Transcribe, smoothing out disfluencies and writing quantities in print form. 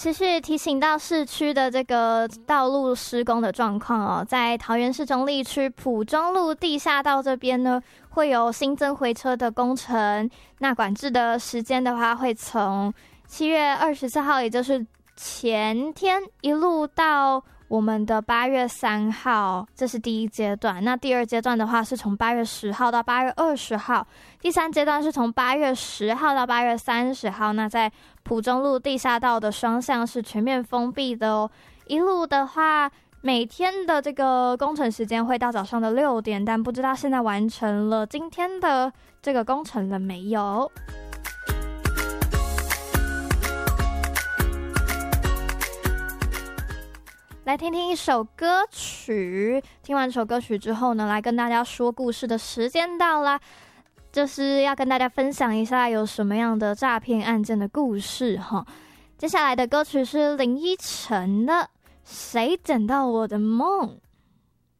持续提醒到市区的这个道路施工的状况哦，在桃园市中坜区埔中路地下道这边呢，会有新增回车的工程。那管制的时间的话，会从7月24号，也就是前天一路到我们的8月3号，这是第一阶段。那第二阶段的话是从8月10号到8月20号，第三阶段是从8月10号到8月30号。那在埔中路地下道的双向是全面封闭的哦。一路的话，每天的这个工程时间会到早上的6点，但不知道现在完成了今天的这个工程了没有。来听听一首歌曲，听完这首歌曲之后呢，来跟大家说故事的时间到啦，就是要跟大家分享一下有什么样的诈骗案件的故事哈。接下来的歌曲是林依晨的《谁捡到我的梦》。